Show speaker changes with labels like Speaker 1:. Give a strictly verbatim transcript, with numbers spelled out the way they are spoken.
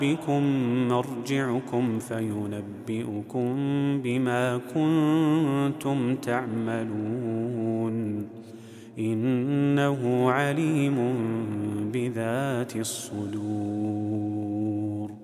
Speaker 1: بكم مرجعكم فينبئكم بما كنتم تعملون إنه عليم بذات الصدور.